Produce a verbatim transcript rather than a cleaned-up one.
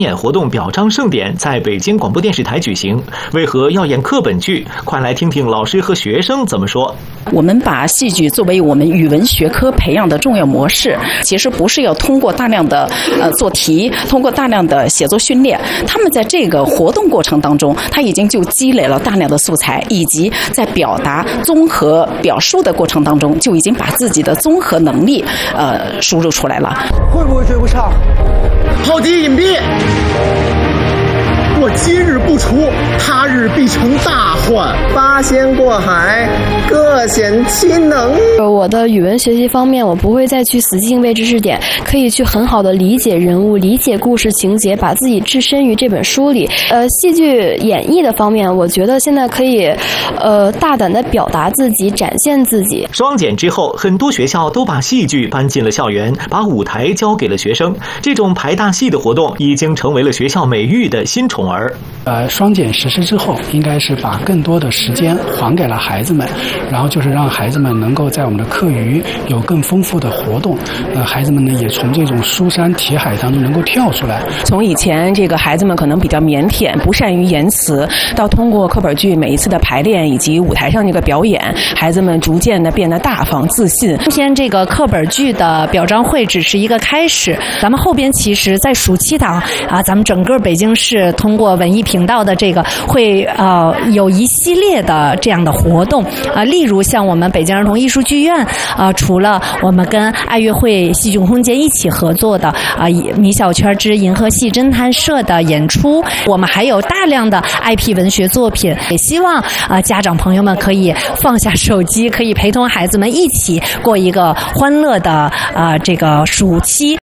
演活动表彰盛典在北京广播电视台举行，为何要演课本剧？快来听听老师和学生怎么说。 我们把戏剧作为我们语文学科培养的重要模式，其实不是要通过大量的呃做题，通过大量的写作训练，他们在这个活动过程当中，他已经就积累了大量的素材，以及在表达综合表述的过程当中，就已经把自己的综合能力呃输入出来了。 会不会追不上？ 炮击隐蔽，我今日不除，他日必成大患。 八仙过海，各显其能。 我的语文学习方面，我不会再去死记硬背知识点，可以去很好的理解人物，理解故事情节，把自己置身于这本书里。呃，戏剧演绎的方面，我觉得现在可以，呃，大胆的表达自己，展现自己。 双减之后，很多学校都把戏剧搬进了校园，把舞台交给了学生。这种排大戏的活动已经成为了学校美育的新宠儿。 呃，双减实施之后，应该是把更多的时间还给了孩子们，然后就是让孩子们能够在我们的课余有更丰富的活动。呃，孩子们呢也从这种书山题海当中能够跳出来。 从以前这个孩子们可能比较腼腆，不善于言辞，到通过课本剧每一次的排练以及舞台上这个表演，孩子们逐渐的变得大方自信。 目前这个课本剧的表彰会只是一个开始，咱们后边其实在暑期档啊，咱们整个北京市通过文艺频道的这个会呃有一系列的这样的活动啊，例如像我们北京儿童艺术剧院啊，除了我们跟爱乐会戏剧空间一起合作的啊米小圈之银河系侦探社的演出，我们还有大量的 I P 文学作品，也希望啊家长朋友们可以放下手机，可以陪同孩子们一起过一个欢乐的啊这个暑期。